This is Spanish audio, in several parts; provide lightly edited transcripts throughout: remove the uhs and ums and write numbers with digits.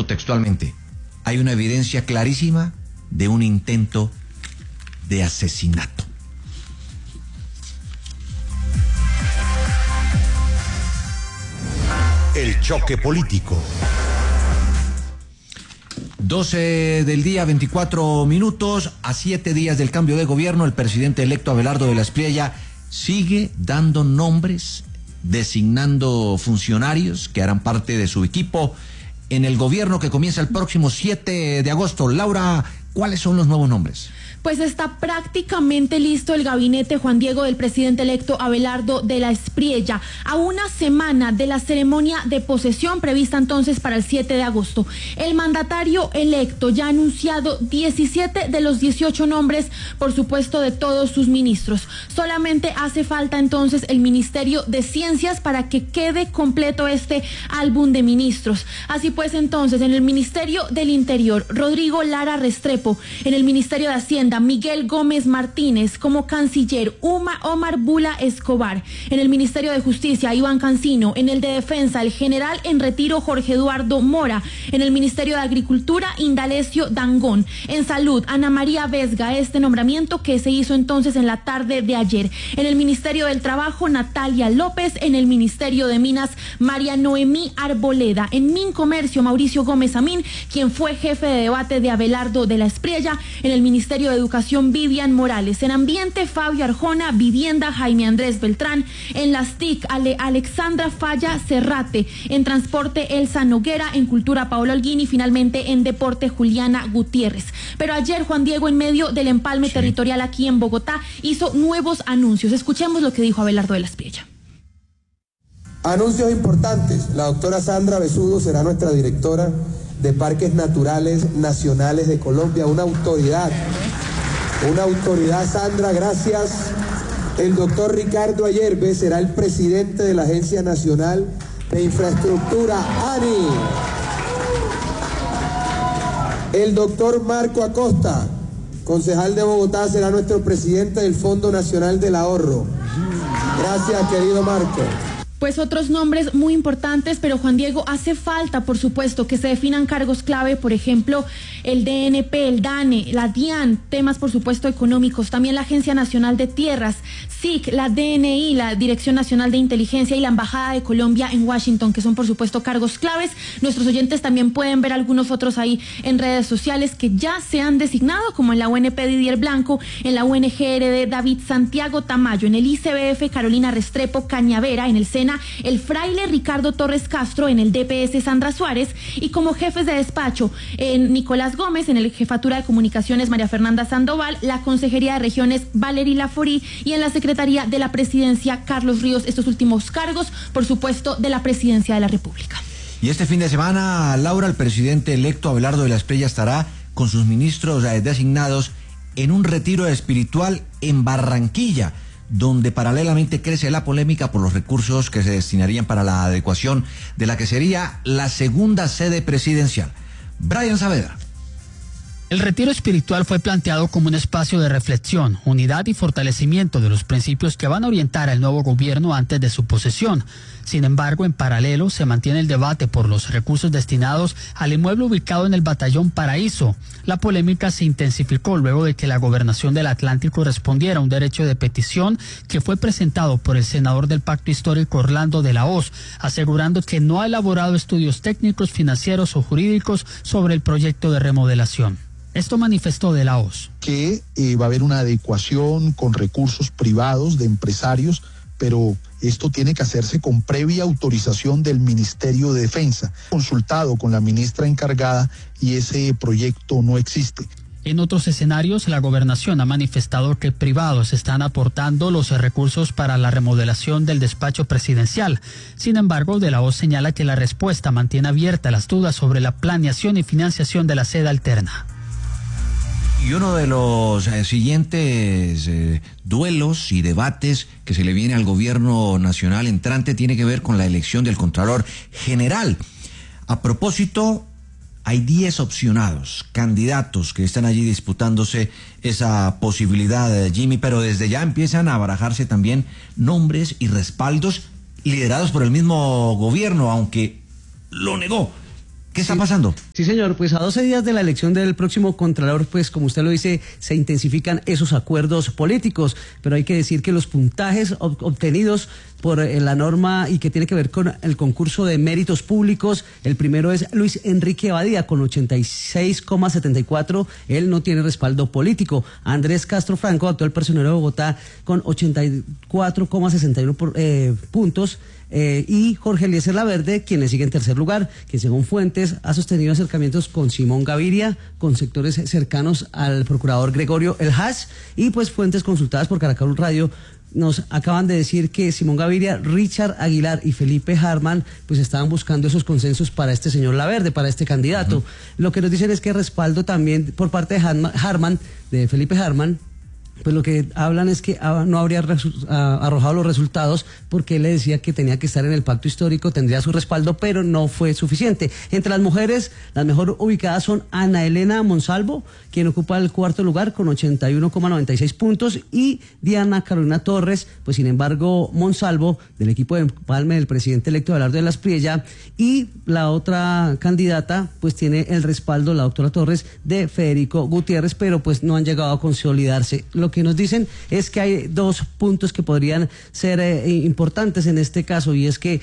Cito textualmente: hay una evidencia clarísima de un intento de asesinato. El choque político. 12 del día, 24 minutos, a 7 días del cambio de gobierno, el presidente electo Abelardo de la Espriella sigue dando nombres, designando funcionarios que harán parte de su equipo en el gobierno que comienza el próximo 7 de agosto. Laura, ¿cuáles son los nuevos nombres? Pues está prácticamente listo el gabinete, Juan Diego, del presidente electo Abelardo de la Espriella, a una semana de la ceremonia de posesión prevista entonces para el 7 de agosto. El mandatario electo ya ha anunciado 17 de los 18 nombres, por supuesto, de todos sus ministros. Solamente hace falta entonces el Ministerio de Ciencias para que quede completo este álbum de ministros. Así pues, entonces, en el Ministerio del Interior, Rodrigo Lara Restrepo; en el Ministerio de Hacienda, Miguel Gómez Martínez; como canciller, Omar Bula Escobar; en el Ministerio de Justicia, Iván Cancino; en el de Defensa, el general en retiro Jorge Eduardo Mora; en el Ministerio de Agricultura, Indalecio Dangond; en Salud, Ana María Vesga, este nombramiento que se hizo entonces en la tarde de ayer; en el Ministerio del Trabajo, Natalia López; en el Ministerio de Minas, María Noemí Arboleda; en Mincomercio, Mauricio Gómez Amín, quien fue jefe de debate de Abelardo de la Espriella; en el Ministerio de Educación, Vivian Morales; en Ambiente, Fabio Arjona; Vivienda, Jaime Andrés Beltrán; en las TIC, Alexandra Falla Cerrate; en Transporte, Elsa Noguera; en Cultura, Paola Holguín; y finalmente en Deporte, Juliana Gutiérrez. Pero ayer, Juan Diego, en medio del empalme territorial aquí en Bogotá, hizo nuevos anuncios. Escuchemos lo que dijo Abelardo de la Espriella. Anuncios importantes. La doctora Sandra Besudo será nuestra directora de Parques Naturales Nacionales de Colombia, una autoridad, Sandra, gracias. El doctor Ricardo Ayerbe será el presidente de la Agencia Nacional de Infraestructura, ANI. El doctor Marco Acosta, concejal de Bogotá, será nuestro presidente del Fondo Nacional del Ahorro. Gracias, querido Marco. Pues otros nombres muy importantes, pero Juan Diego, hace falta, por supuesto, que se definan cargos clave, por ejemplo, el DNP, el DANE, la DIAN, temas, por supuesto, económicos, también la Agencia Nacional de Tierras, SIC, la DNI, la Dirección Nacional de Inteligencia, y la Embajada de Colombia en Washington, que son, por supuesto, cargos claves. Nuestros oyentes también pueden ver algunos otros ahí en redes sociales que ya se han designado, como en la UNP Didier Blanco, en la UNGRD David Santiago Tamayo, en el ICBF Carolina Restrepo Cañavera, en el SENA el fraile Ricardo Torres Castro, en el DPS Sandra Suárez, y como jefes de despacho en Nicolás Gómez; en el Jefatura de Comunicaciones María Fernanda Sandoval; la Consejería de Regiones Valery Laforí, y en la Secretaría de la Presidencia Carlos Ríos. Estos últimos cargos, por supuesto, de la Presidencia de la República. Y este fin de semana, Laura, el presidente electo Abelardo de la Espriella estará con sus ministros designados en un retiro espiritual en Barranquilla, donde paralelamente crece la polémica por los recursos que se destinarían para la adecuación de la que sería la segunda sede presidencial. Brian Saavedra. El retiro espiritual fue planteado como un espacio de reflexión, unidad y fortalecimiento de los principios que van a orientar al nuevo gobierno antes de su posesión. Sin embargo, en paralelo se mantiene el debate por los recursos destinados al inmueble ubicado en el Batallón Paraíso. La polémica se intensificó luego de que la Gobernación del Atlántico respondiera a un derecho de petición que fue presentado por el senador del Pacto Histórico Orlando de la Hoz, asegurando que no ha elaborado estudios técnicos, financieros o jurídicos sobre el proyecto de remodelación. Esto manifestó de la Hoz. Que va a haber una adecuación con recursos privados de empresarios, pero esto tiene que hacerse con previa autorización del Ministerio de Defensa, consultado con la ministra encargada, y ese proyecto no existe. En otros escenarios, la gobernación ha manifestado que privados están aportando los recursos para la remodelación del despacho presidencial. Sin embargo, de la Hoz señala que la respuesta mantiene abiertas las dudas sobre la planeación y financiación de la sede alterna. Y uno de los siguientes duelos y debates que se le viene al gobierno nacional entrante tiene que ver con la elección del Contralor General. A propósito, hay 10 opcionados, candidatos que están allí disputándose esa posibilidad, Jimmy, pero desde ya empiezan a barajarse también nombres y respaldos liderados por el mismo gobierno, aunque lo negó ¿Qué está pasando? Sí, señor, pues a 12 días de la elección del próximo Contralor, pues como usted lo dice, se intensifican esos acuerdos políticos, pero hay que decir que los puntajes obtenidos por la norma y que tiene que ver con el concurso de méritos públicos, el primero es Luis Enrique Abadía con 86,74, él no tiene respaldo político. Andrés Castro Franco, actual personero de Bogotá, con 84,61 puntos. Y Jorge Eliezer Laverde, quien le sigue en tercer lugar, que según fuentes ha sostenido acercamientos con Simón Gaviria, con sectores cercanos al procurador Gregorio El Hash, y pues fuentes consultadas por Caracol Radio nos acaban de decir que Simón Gaviria, Richard Aguilar y Felipe Harman pues estaban buscando esos consensos para este señor Laverde, para este candidato. Lo que nos dicen es que respaldo también por parte de Harman, de Felipe Harman, pues lo que hablan es que no habría arrojado los resultados porque él le decía que tenía que estar en el pacto histórico, tendría su respaldo, pero no fue suficiente. Entre las mujeres, las mejor ubicadas son Ana Elena Monsalvo, quien ocupa el cuarto lugar con 81,96 puntos, y Diana Carolina Torres, pues sin embargo Monsalvo, del equipo de empalme del presidente electo Abelardo de la Espriella, y la otra candidata pues tiene el respaldo, la doctora Torres, de Federico Gutiérrez, pero pues no han llegado a consolidarse. Lo que nos dicen es que hay dos puntos que podrían ser importantes en este caso, y es que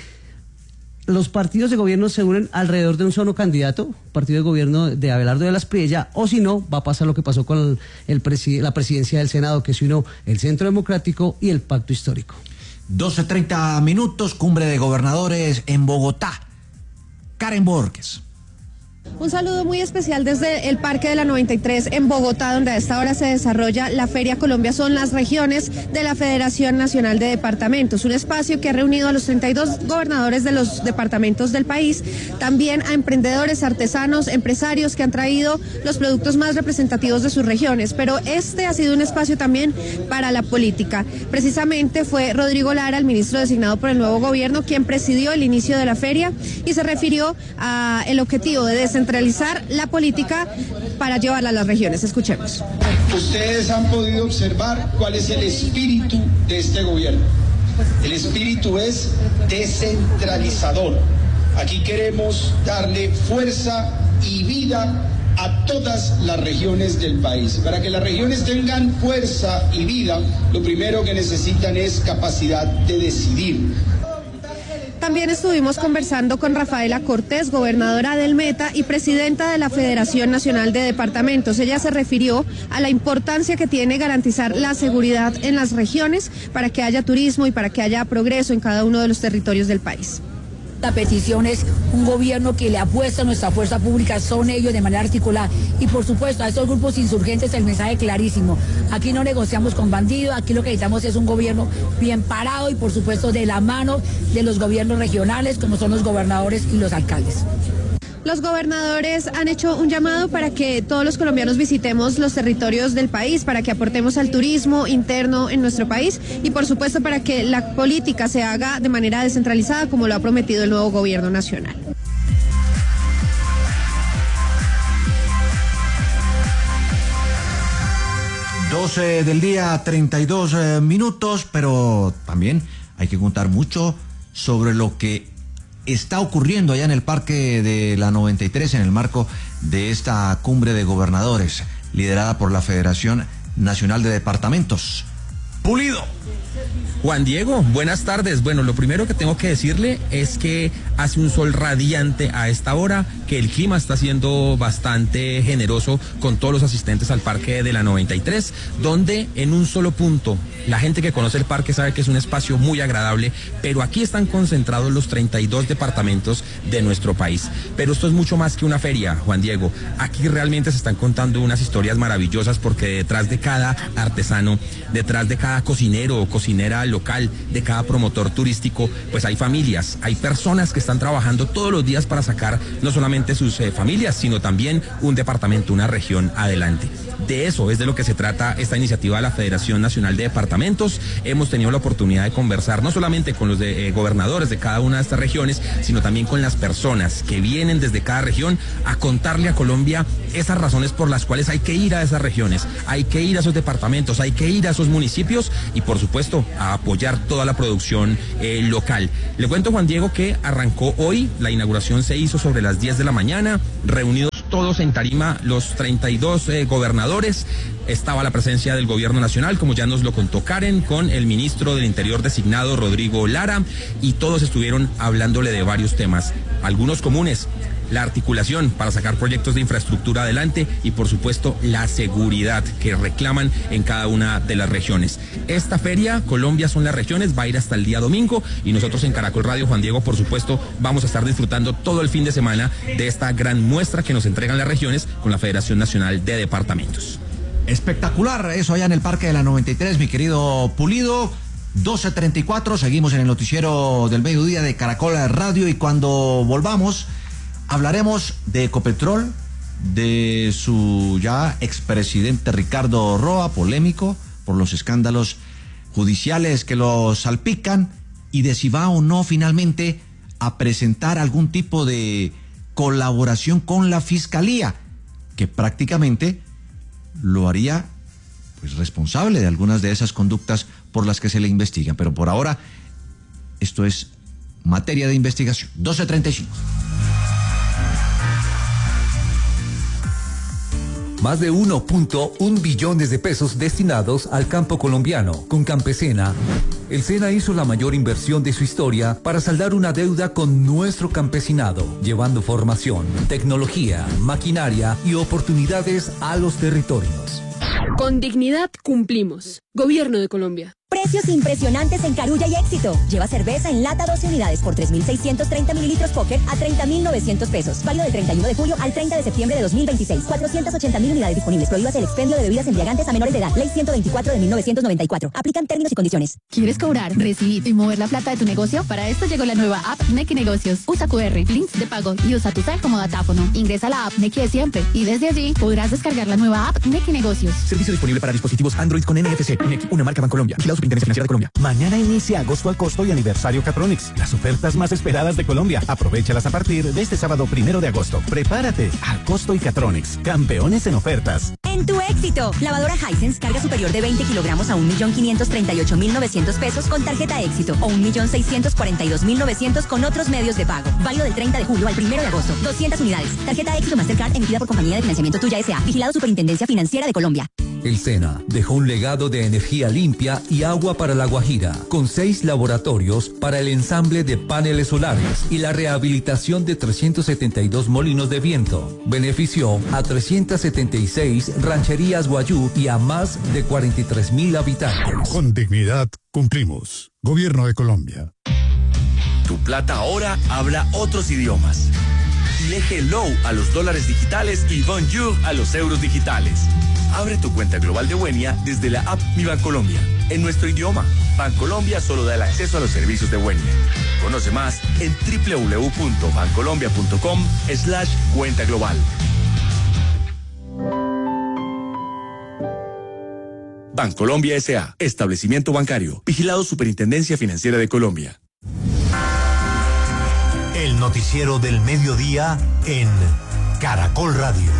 los partidos de gobierno se unen alrededor de un solo candidato, partido de gobierno de Abelardo de la Espriella, o si no, va a pasar lo que pasó con la presidencia del Senado, que se unió el Centro Democrático y el Pacto Histórico. 12:30 minutos, cumbre de gobernadores en Bogotá. Karen Borges. Un saludo muy especial desde el Parque de la 93 en Bogotá, donde a esta hora se desarrolla la Feria Colombia. Son las regiones de la Federación Nacional de Departamentos, un espacio que ha reunido a los 32 gobernadores de los departamentos del país, también a emprendedores, artesanos, empresarios que han traído los productos más representativos de sus regiones. Pero este ha sido un espacio también para la política. Precisamente fue Rodrigo Lara, el ministro designado por el nuevo gobierno, quien presidió el inicio de la feria y se refirió a el objetivo de descentralizar la política para llevarla a las regiones. Escuchemos. Ustedes han podido observar cuál es el espíritu de este gobierno. El espíritu es descentralizador. Aquí queremos darle fuerza y vida a todas las regiones del país. Para que las regiones tengan fuerza y vida, lo primero que necesitan es capacidad de decidir. También estuvimos conversando con Rafaela Cortés, gobernadora del Meta y presidenta de la Federación Nacional de Departamentos. Ella se refirió a la importancia que tiene garantizar la seguridad en las regiones para que haya turismo y para que haya progreso en cada uno de los territorios del país. La petición es un gobierno que le apuesta a nuestra fuerza pública, son ellos de manera articulada. Y por supuesto a estos grupos insurgentes el mensaje clarísimo. Aquí no negociamos con bandidos, aquí lo que necesitamos es un gobierno bien parado y por supuesto de la mano de los gobiernos regionales como son los gobernadores y los alcaldes. Los gobernadores han hecho un llamado para que todos los colombianos visitemos los territorios del país, para que aportemos al turismo interno en nuestro país y por supuesto para que la política se haga de manera descentralizada como lo ha prometido el nuevo gobierno nacional. Del día, 32 minutos, pero también hay que contar mucho sobre lo que está ocurriendo allá en el Parque de la 93 en el marco de esta cumbre de gobernadores liderada por la Federación Nacional de Departamentos. Pulido. Juan Diego, buenas tardes. Bueno, lo primero que tengo que decirle es que hace un sol radiante a esta hora, que el clima está siendo bastante generoso con todos los asistentes al Parque de la 93, donde en un solo punto, la gente que conoce el parque sabe que es un espacio muy agradable, pero aquí están concentrados los 32 departamentos de nuestro país. Pero esto es mucho más que una feria, Juan Diego. Aquí realmente se están contando unas historias maravillosas porque detrás de cada artesano, detrás de cada cocinero o cocinera local, de cada promotor turístico, pues hay familias, hay personas que están trabajando todos los días para sacar no solamente sus familias, sino también un departamento, una región adelante. De eso es de lo que se trata esta iniciativa de la Federación Nacional de Departamentos. Hemos tenido la oportunidad de conversar no solamente con los gobernadores de cada una de estas regiones, sino también con las personas que vienen desde cada región a contarle a Colombia esas razones por las cuales hay que ir a esas regiones, hay que ir a esos departamentos, hay que ir a esos municipios y por supuesto a apoyar toda la producción local. Le cuento, Juan Diego, que arrancó hoy, la inauguración se hizo sobre las 10 de la mañana, reunidos todos en tarima los 32 gobernadores. Estaba la presencia del gobierno nacional, como ya nos lo contó Karen, con el ministro del Interior designado, Rodrigo Lara, y todos estuvieron hablándole de varios temas, algunos comunes: la articulación para sacar proyectos de infraestructura adelante y, por supuesto, la seguridad que reclaman en cada una de las regiones. Esta feria, Colombia son las regiones, va a ir hasta el día domingo, y nosotros en Caracol Radio, Juan Diego, por supuesto, vamos a estar disfrutando todo el fin de semana de esta gran muestra que nos entregan las regiones con la Federación Nacional de Departamentos. Espectacular eso allá en el Parque de la 93, mi querido Pulido. 12:34, seguimos en el noticiero del mediodía de Caracol Radio, y cuando volvamos hablaremos de Ecopetrol, de su ya expresidente Ricardo Roa, polémico por los escándalos judiciales que lo salpican, y de si va o no finalmente a presentar algún tipo de colaboración con la Fiscalía, que prácticamente lo haría pues responsable de algunas de esas conductas por las que se le investigan. Pero por ahora esto es materia de investigación. 12:35. Más de 1.1 billones de pesos destinados al campo colombiano. Con Campesina, el SENA hizo la mayor inversión de su historia para saldar una deuda con nuestro campesinado, llevando formación, tecnología, maquinaria y oportunidades a los territorios. Con dignidad cumplimos. Gobierno de Colombia. Precios impresionantes en Carulla y Éxito. Lleva cerveza en lata 12 unidades por 3.630 mililitros Pocket a 30.900 pesos. Válido del 31 de julio al 30 de septiembre de 2026. 480.000 unidades disponibles. Prohíbase el expendio de bebidas embriagantes a menores de edad. Ley 124 de 1994. Aplican términos y condiciones. ¿Quieres cobrar, recibir y mover la plata de tu negocio? Para esto llegó la nueva app Nequi Negocios. Usa QR, links de pago y usa tu cel como datáfono. Ingresa a la app Nequi de siempre y desde allí podrás descargar la nueva app Nequi Negocios. Servicio disponible para dispositivos Android con NFC. Nequi, una marca Bancolombia. Vigilado Superintendencia Financiera de Colombia. Mañana inicia Agosto al Costo y aniversario Catronics. Las ofertas más esperadas de Colombia. Aprovéchalas a partir de este sábado 1 de agosto. Prepárate. Acosto y Catronics. Campeones en ofertas. En tu Éxito. Lavadora Hisense, carga superior de 20 kilogramos a 1.538.900 pesos con tarjeta Éxito o 1.642.900 con otros medios de pago. Válido del 30 de julio al 1 de agosto. 200 unidades. Tarjeta Éxito Mastercard emitida por Compañía de Financiamiento Tuya S.A. Vigilado Superintendencia Financiera de Colombia. El SENA dejó un legado de energía limpia y agua para La Guajira, con 6 laboratorios para el ensamble de paneles solares y la rehabilitación de 372 molinos de viento. Benefició a 376 rancherías guayú y a más de 43.000 habitantes. Con dignidad cumplimos. Gobierno de Colombia. Tu plata ahora habla otros idiomas. Dile hello a los dólares digitales y bonjour a los euros digitales. Abre tu cuenta global de Buenia desde la app Mi Bancolombia, en nuestro idioma. Bancolombia solo da el acceso a los servicios de Buenia. Conoce más en www.bancolombia.com/cuenta global. Bancolombia S.A., establecimiento bancario, vigilado Superintendencia Financiera de Colombia. El noticiero del mediodía en Caracol Radio.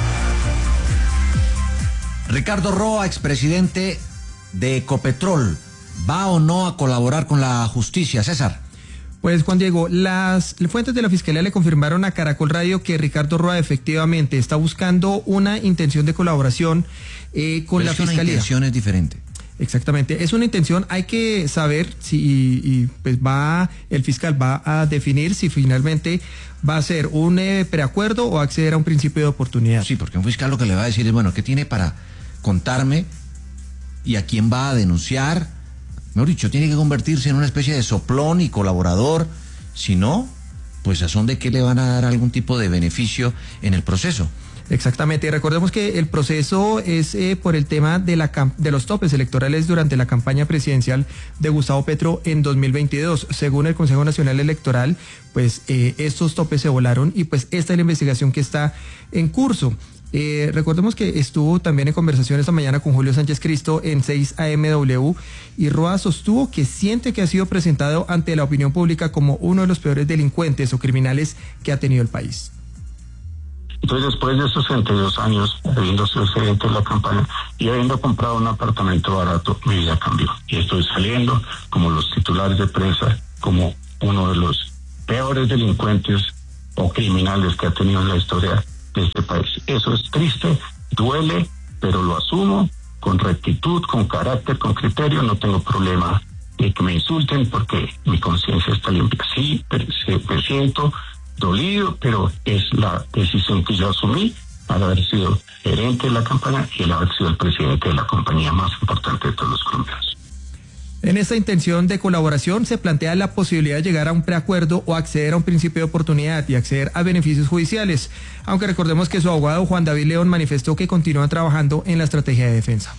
Ricardo Roa, expresidente de Ecopetrol, ¿va o no a colaborar con la justicia, César? Pues, Juan Diego, las fuentes de la Fiscalía le confirmaron a Caracol Radio que Ricardo Roa efectivamente está buscando una intención de colaboración con la Fiscalía. Una intención es diferente. Exactamente, es una intención, hay que saber si pues el fiscal va a definir si finalmente va a ser un preacuerdo o acceder a un principio de oportunidad. Sí, porque un fiscal lo que le va a decir es, bueno, ¿qué tiene para contarme y a quién va a denunciar? Mejor dicho, tiene que convertirse en una especie de soplón y colaborador, si no, pues a son de qué le van a dar algún tipo de beneficio en el proceso. Exactamente, recordemos que el proceso es por el tema de los topes electorales durante la campaña presidencial de Gustavo Petro en 2022. Según el Consejo Nacional Electoral, pues estos topes se volaron y pues esta es la investigación que está en curso. Recordemos que estuvo también en conversación esta mañana con Julio Sánchez Cristo en 6 AMW y Roa sostuvo que siente que ha sido presentado ante la opinión pública como uno de los peores delincuentes o criminales que ha tenido el país. Entonces, después de esos 32 años, habiendo sido gerente de la campaña y habiendo comprado un apartamento barato, mi vida cambió. Y estoy saliendo, como los titulares de prensa, como uno de los peores delincuentes o criminales que ha tenido en la historia de este país. Eso es triste, duele, pero lo asumo con rectitud, con carácter, con criterio. No tengo problema de que me insulten porque mi conciencia está limpia. Sí, pero me siento dolido, pero es la decisión que yo asumí al haber sido gerente de la campaña y al haber sido el presidente de la compañía más importante de todos los colombianos. En esta intención de colaboración se plantea la posibilidad de llegar a un preacuerdo o acceder a un principio de oportunidad y acceder a beneficios judiciales, aunque recordemos que su abogado Juan David León manifestó que continúa trabajando en la estrategia de defensa.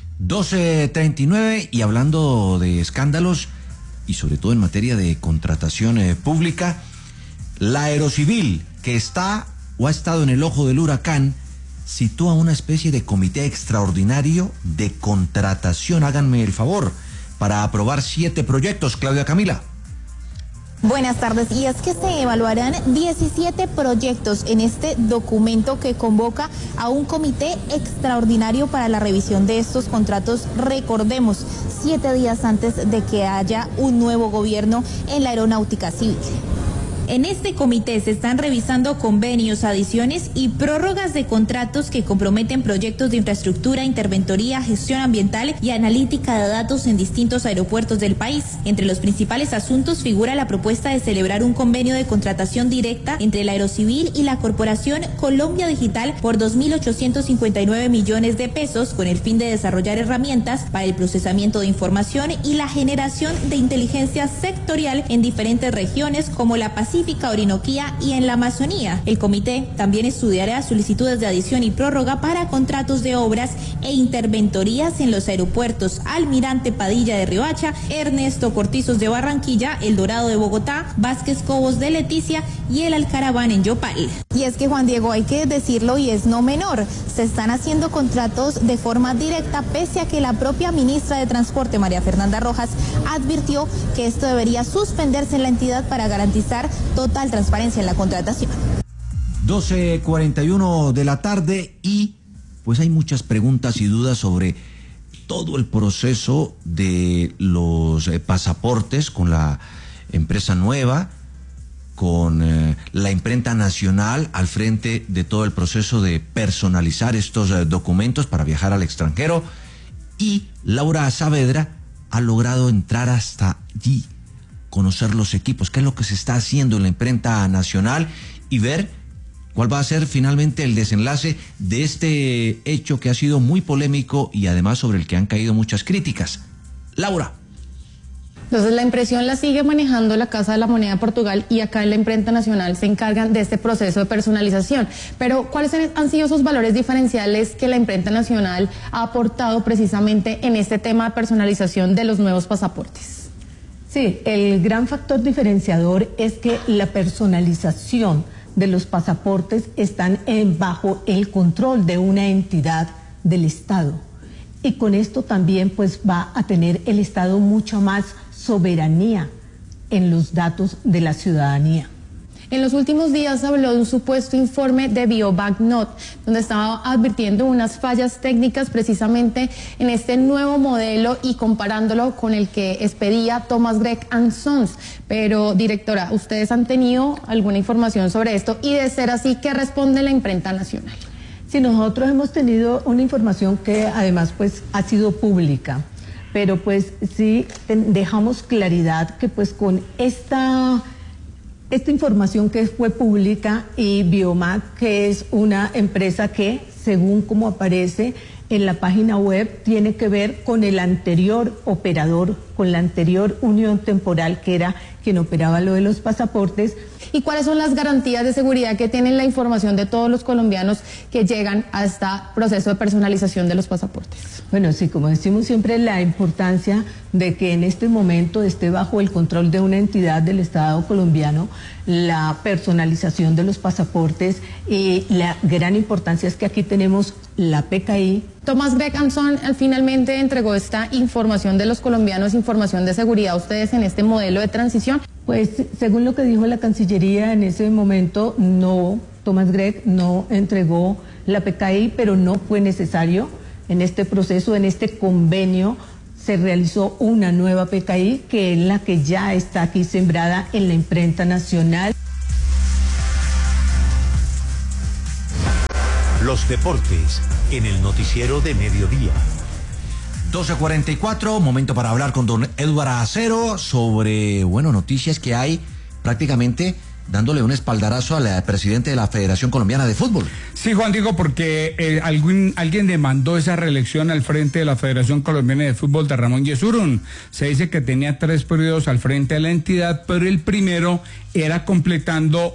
12:39, y hablando de escándalos y sobre todo en materia de contratación pública, la Aerocivil, que está o ha estado en el ojo del huracán, sitúa una especie de comité extraordinario de contratación, háganme el favor, para aprobar 7 proyectos. Claudia Camila. Buenas tardes, y es que se evaluarán 17 proyectos en este documento que convoca a un comité extraordinario para la revisión de estos contratos. Recordemos, 7 días antes de que haya un nuevo gobierno en la aeronáutica civil. En este comité se están revisando convenios, adiciones y prórrogas de contratos que comprometen proyectos de infraestructura, interventoría, gestión ambiental y analítica de datos en distintos aeropuertos del país. Entre los principales asuntos figura la propuesta de celebrar un convenio de contratación directa entre la Aerocivil y la Corporación Colombia Digital por 2.859 millones de pesos con el fin de desarrollar herramientas para el procesamiento de información y la generación de inteligencia sectorial en diferentes regiones como la Pacífica, Orinoquía y en la Amazonía. El comité también estudiará solicitudes de adición y prórroga para contratos de obras e interventorías en los aeropuertos Almirante Padilla de Riohacha, Ernesto Cortizos de Barranquilla, El Dorado de Bogotá, Vázquez Cobos de Leticia y el Alcaraván en Yopal. Y es que, Juan Diego, hay que decirlo y es no menor, se están haciendo contratos de forma directa pese a que la propia ministra de Transporte, María Fernanda Rojas, advirtió que esto debería suspenderse en la entidad para garantizar total transparencia en la contratación. 12:41 de la tarde, y pues hay muchas preguntas y dudas sobre todo el proceso de los pasaportes con la empresa nueva, con la imprenta nacional al frente de todo el proceso de personalizar estos documentos para viajar al extranjero, y Laura Saavedra ha logrado entrar hasta allí, conocer los equipos, qué es lo que se está haciendo en la imprenta nacional y ver cuál va a ser finalmente el desenlace de este hecho que ha sido muy polémico y además sobre el que han caído muchas críticas. Laura. Entonces la impresión la sigue manejando la Casa de la Moneda de Portugal y acá en la imprenta nacional se encargan de este proceso de personalización. Pero ¿cuáles han sido esos valores diferenciales que la imprenta nacional ha aportado precisamente en este tema de personalización de los nuevos pasaportes? Sí, el gran factor diferenciador es que la personalización de los pasaportes están bajo el control de una entidad del Estado. Y con esto también pues va a tener el Estado mucha más soberanía en los datos de la ciudadanía. En los últimos días habló de un supuesto informe de BioBankNot, donde estaba advirtiendo unas fallas técnicas precisamente en este nuevo modelo y comparándolo con el que expedía Thomas Gregg & Sons. Pero, directora, ¿ustedes han tenido alguna información sobre esto? Y de ser así, ¿qué responde la imprenta nacional? Sí, nosotros hemos tenido una información que además pues ha sido pública, pero pues sí dejamos claridad que pues con esta información que fue pública y Biomac, que es una empresa que, según como aparece en la página web, tiene que ver con el anterior operador, con la anterior unión temporal que era quien operaba lo de los pasaportes. ¿Y cuáles son las garantías de seguridad que tienen la información de todos los colombianos que llegan a este proceso de personalización de los pasaportes? Bueno, sí, como decimos siempre, la importancia de que en este momento esté bajo el control de una entidad del Estado colombiano la personalización de los pasaportes, y la gran importancia es que aquí tenemos la PKI. Thomas Gregg & Sons finalmente entregó esta información de los colombianos, información de seguridad a ustedes en este modelo de transición. Pues según lo que dijo la Cancillería en ese momento, no Thomas Gregg no entregó la PKI, pero no fue necesario. En este proceso, en este convenio, se realizó una nueva PKI, que es la que ya está aquí sembrada en la imprenta nacional. Los deportes en el noticiero de mediodía. 12:44, momento para hablar con don Edward Acero sobre, noticias que hay prácticamente dándole un espaldarazo al presidente de la Federación Colombiana de Fútbol. Sí, Juan Diego, porque alguien demandó esa reelección al frente de la Federación Colombiana de Fútbol de Ramón Yesurún. Se dice que tenía 3 periodos al frente de la entidad, pero el primero era completando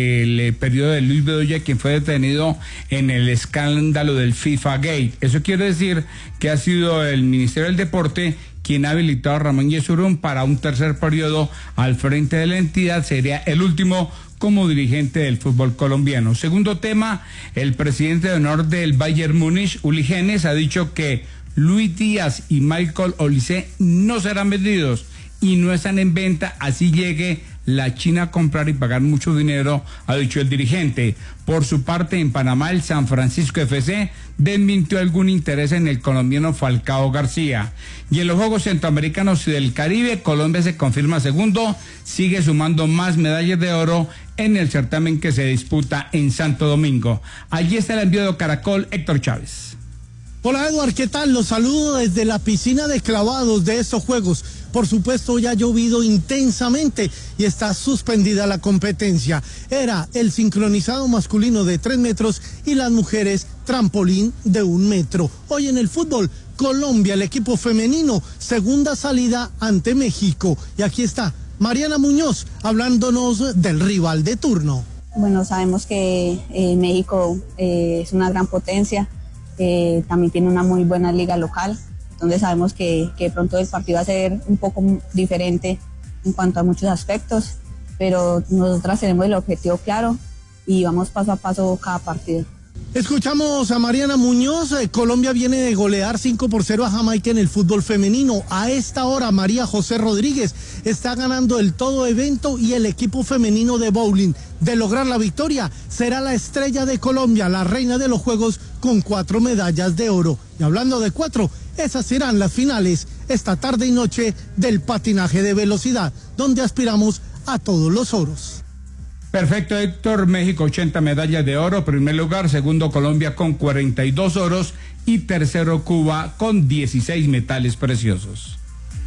el periodo de Luis Bedoya, quien fue detenido en el escándalo del FIFA Gate. Eso quiere decir que ha sido el Ministerio del Deporte quien ha habilitado a Ramón Yesurún para un tercer periodo al frente de la entidad. Sería el último como dirigente del fútbol colombiano. Segundo tema, el presidente de honor del Bayern Múnich, Uli Hoeneß, ha dicho que Luis Díaz y Michael Olise no serán vendidos y no están en venta, así llegue la China a comprar y pagar mucho dinero, ha dicho el dirigente. Por su parte, en Panamá, el San Francisco FC desmintió algún interés en el colombiano Falcao García. Y en los Juegos Centroamericanos y del Caribe, Colombia se confirma segundo, sigue sumando más medallas de oro en el certamen que se disputa en Santo Domingo. Allí está el enviado de Caracol, Héctor Chávez. Hola Edward, ¿qué tal? Los saludo desde la piscina de clavados de estos Juegos. Por supuesto, ya ha llovido intensamente y está suspendida la competencia. Era el sincronizado masculino de 3 metros y las mujeres trampolín de 1 metro. Hoy en el fútbol, Colombia, el equipo femenino, segunda salida ante México. Y aquí está Mariana Muñoz hablándonos del rival de turno. Bueno, sabemos que México es una gran potencia. También tiene una muy buena liga local, donde sabemos que pronto el partido va a ser un poco diferente en cuanto a muchos aspectos, pero nosotras tenemos el objetivo claro y vamos paso a paso cada partido. Escuchamos a Mariana Muñoz. Colombia viene de golear 5-0 a Jamaica en el fútbol femenino. A esta hora, María José Rodríguez está ganando el todo evento y el equipo femenino de bowling, de lograr la victoria, será la estrella de Colombia, la reina de los Juegos, con 4 medallas de oro. Y hablando de 4, esas serán las finales esta tarde y noche del patinaje de velocidad, donde aspiramos a todos los oros. Perfecto, Héctor. México 80 medallas de oro, primer lugar. Segundo, Colombia con 42 oros y tercero, Cuba con 16 metales preciosos.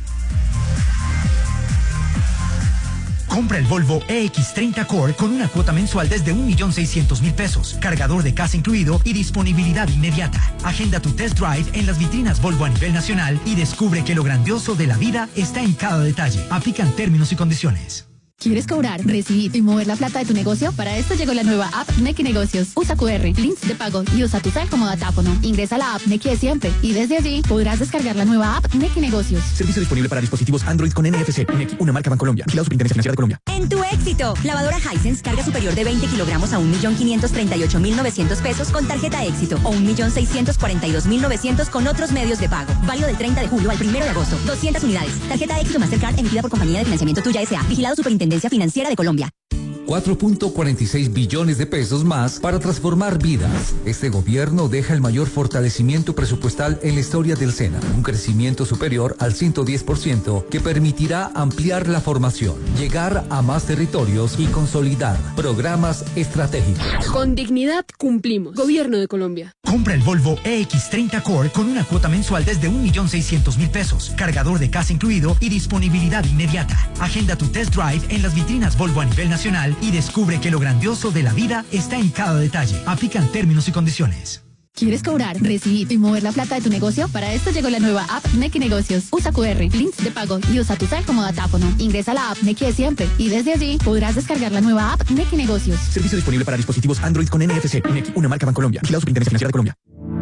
Compra el Volvo EX30 Core con una cuota mensual desde 1.600.000 pesos, cargador de casa incluido y disponibilidad inmediata. Agenda tu test drive en las vitrinas Volvo a nivel nacional y descubre que lo grandioso de la vida está en cada detalle. Aplican términos y condiciones. ¿Quieres cobrar, recibir y mover la plata de tu negocio? Para esto llegó la nueva app Nequi Negocios. Usa QR, links de pago y usa tu cel como datáfono. Ingresa a la app Nequi de siempre y desde allí podrás descargar la nueva app Nequi Negocios. Servicio disponible para dispositivos Android con NFC. Nequi, una marca Bancolombia. Vigilado Superintendencia Financiera de Colombia. En tu éxito, lavadora Hisense, carga superior de 20 kilogramos a 1.538.900 pesos con tarjeta éxito o 1.642.900 con otros medios de pago. Válido del 30 de julio al 1 de agosto. 200 unidades. Tarjeta éxito Mastercard emitida por Compañía de Financiamiento Tuya S.A. Vigilado Superintendencia Financiera de Colombia. 4.46 billones de pesos más para transformar vidas. Este gobierno deja el mayor fortalecimiento presupuestal en la historia del SENA, un crecimiento superior al 110% que permitirá ampliar la formación, llegar a más territorios y consolidar programas estratégicos. Con dignidad cumplimos. Gobierno de Colombia. Compra el Volvo EX30 Core con una cuota mensual desde 1.600.000 pesos, cargador de casa incluido y disponibilidad inmediata. Agenda tu test drive en las vitrinas Volvo a nivel nacional y descubre que lo grandioso de la vida está en cada detalle. Aplican términos y condiciones. ¿Quieres cobrar, recibir y mover la plata de tu negocio? Para esto llegó la nueva app Nequi Negocios. Usa QR, links de pago y usa tu cel como datáfono. Ingresa a la app Nequi de siempre y desde allí podrás descargar la nueva app Nequi Negocios. Servicio disponible para dispositivos Android con NFC. Nequi, una marca Bancolombia. Vigilado Superintendencia Financiera de Colombia.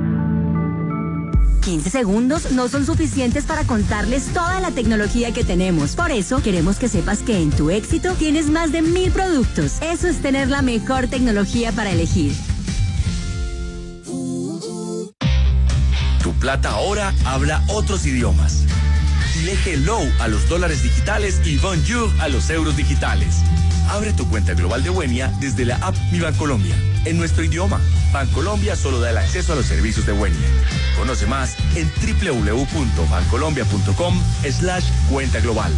15 segundos no son suficientes para contarles toda la tecnología que tenemos. Por eso, queremos que sepas que en tu éxito tienes más de 1.000 productos. Eso es tener la mejor tecnología para elegir. Tu plata ahora habla otros idiomas. Dile hello a los dólares digitales y bonjour a los euros digitales. Abre tu cuenta global de Buenia desde la app Mi Bancolombia, en nuestro idioma. Bancolombia solo da el acceso a los servicios de Buenia. Conoce más en www.bancolombia.com/cuenta global.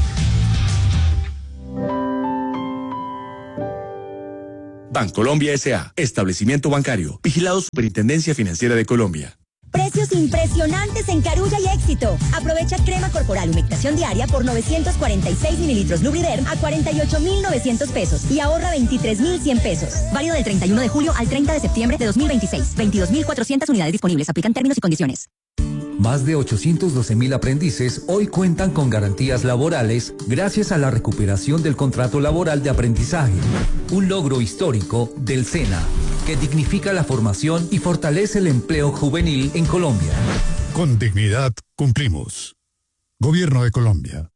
Bancolombia S.A., establecimiento bancario, vigilado Superintendencia Financiera de Colombia. Precios impresionantes en Carulla y Éxito. Aprovecha crema corporal humectación diaria por 946 mililitros Lubriderm a 48.900 pesos y ahorra 23.100 pesos. Válido del 31 de julio al 30 de septiembre de 2026. 22.400 unidades disponibles. Aplican términos y condiciones. Más de 812.000 aprendices hoy cuentan con garantías laborales gracias a la recuperación del contrato laboral de aprendizaje, un logro histórico del SENA que dignifica la formación y fortalece el empleo juvenil en Colombia. Con dignidad cumplimos. Gobierno de Colombia.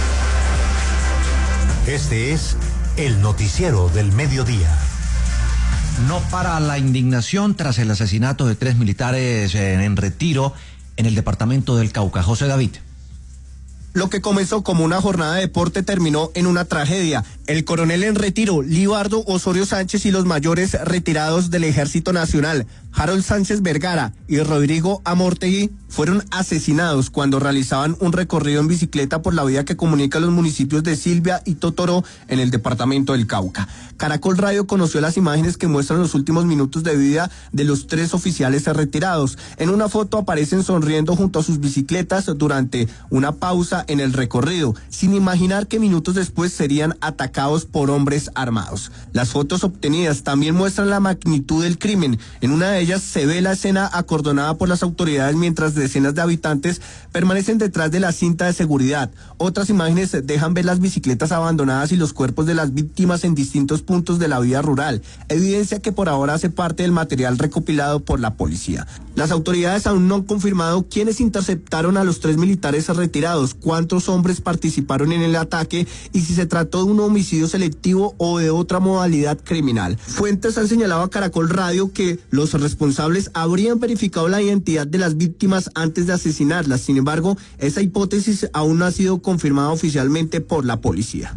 Este es el noticiero del mediodía. No para la indignación tras el asesinato de 3 militares en retiro en el departamento del Cauca. José David. Lo que comenzó como una jornada de deporte terminó en una tragedia. El coronel en retiro, Libardo Osorio Sánchez, y los mayores retirados del Ejército Nacional, Harold Sánchez Vergara y Rodrigo Amortegui, fueron asesinados cuando realizaban un recorrido en bicicleta por la vía que comunica los municipios de Silvia y Totoró en el departamento del Cauca. Caracol Radio conoció las imágenes que muestran los últimos minutos de vida de los 3 oficiales retirados. En una foto aparecen sonriendo junto a sus bicicletas durante una pausa en el recorrido, sin imaginar que minutos después serían atacados por hombres armados. Las fotos obtenidas también muestran la magnitud del crimen. En una de ellas se ve la escena acordonada por las autoridades mientras decenas de habitantes permanecen detrás de la cinta de seguridad. Otras imágenes dejan ver las bicicletas abandonadas y los cuerpos de las víctimas en distintos puntos de la vía rural, evidencia que por ahora hace parte del material recopilado por la policía. Las autoridades aún no han confirmado quiénes interceptaron a los 3 militares retirados, cuántos hombres participaron en el ataque y si se trató de un homicidio selectivo o de otra modalidad criminal. Fuentes han señalado a Caracol Radio que los responsables habrían verificado la identidad de las víctimas antes de asesinarlas. Sin embargo, esa hipótesis aún no ha sido confirmada oficialmente por la policía.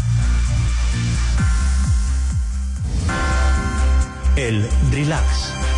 El relax.